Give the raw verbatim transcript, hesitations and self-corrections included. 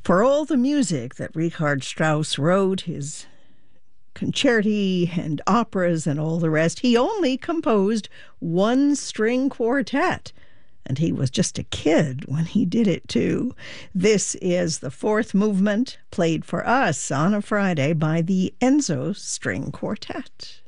For all the music that Richard Strauss wrote, his concerti and operas and all the rest, he only composed one string quartet. And he was just a kid when he did it, too. This is the fourth movement, played for us on a Friday by the Enzo String Quartet.